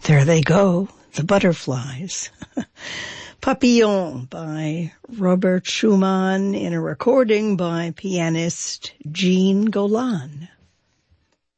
There they go, the butterflies. Papillon by Robert Schumann in a recording by pianist Jean Golan.